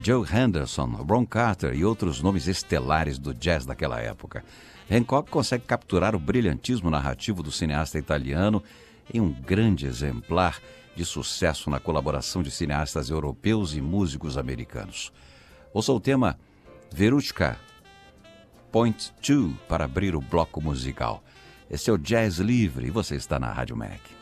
Joe Henderson, Ron Carter e outros nomes estelares do jazz daquela época. Hancock consegue capturar o brilhantismo narrativo do cineasta italiano em um grande exemplar de sucesso na colaboração de cineastas europeus e músicos americanos. Ouça o tema Veruchka, Point 2 para abrir o bloco musical. Esse é o Jazz Livre e você está na Rádio Mac.